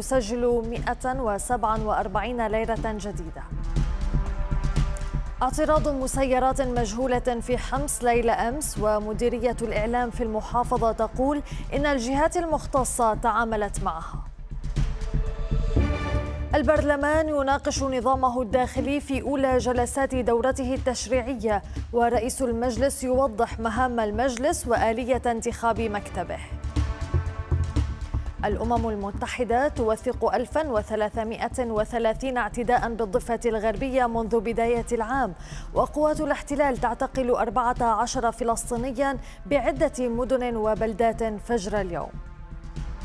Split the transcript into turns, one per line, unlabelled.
يسجل 147 ليرة جديدة. اعتراض مسيرات مجهولة في حمص ليلة أمس، ومديرية الإعلام في المحافظة تقول إن الجهات المختصة تعاملت معها. البرلمان يناقش نظامه الداخلي في أولى جلسات دورته التشريعية، ورئيس المجلس يوضح مهام المجلس وآلية انتخاب مكتبه. الأمم المتحدة توثق 1330 اعتداء بالضفة الغربية منذ بداية العام، وقوات الاحتلال تعتقل 14 فلسطينيا بعدة مدن وبلدات فجر اليوم.